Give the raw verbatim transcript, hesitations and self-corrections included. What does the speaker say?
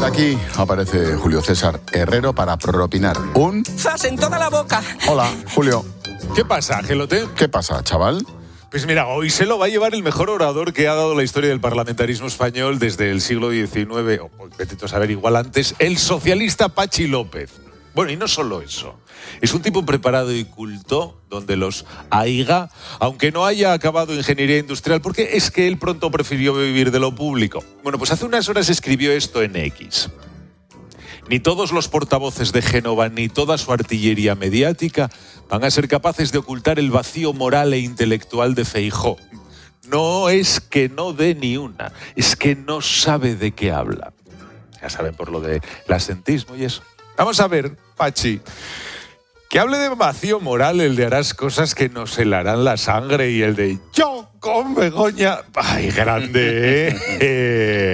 aquí aparece Julio César Herrero para propinar un... ¡Zas en toda la boca! Hola, Julio. ¿Qué pasa, Gelote? ¿Qué pasa, chaval? Pues mira, hoy se lo va a llevar el mejor orador que ha dado la historia del parlamentarismo español desde el siglo diecinueve, o vete a saber, igual antes, el socialista Pachi López. Bueno, y no solo eso. Es un tipo preparado y culto, donde los aiga, aunque no haya acabado ingeniería industrial, porque es que él pronto prefirió vivir de lo público. Bueno, pues hace unas horas escribió esto en X. Ni todos los portavoces de Génova, ni toda su artillería mediática van a ser capaces de ocultar el vacío moral e intelectual de Feijóo. No es que no dé ni una, es que no sabe de qué habla. Ya saben, por lo del asentismo y eso. Vamos a ver, Pachi, que hable de vacío moral el de harás cosas que nos helarán la sangre y el de yo con Begoña. ¡Ay, grande, eh!